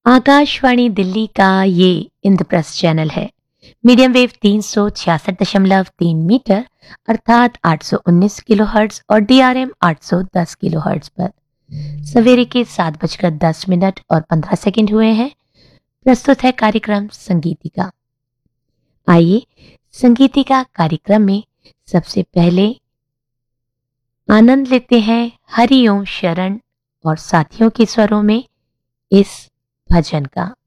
आकाशवाणी दिल्ली का ये इंद्रप्रस्थ चैनल है। मीडियम वेव 366.3 मीटर अर्थात 819 किलोहर्ट्ज और डीआरएम 810 किलोहर्ट्ज पर सवेरे के 7:10 और 15 सेकंड हुए हैं। प्रस्तुत है कार्यक्रम संगीतिका। आइए संगीतिका कार्यक्रम में सबसे पहले आनंद लेते हैं हरिओम शरण और साथियों के स्वरों में इस भजन का।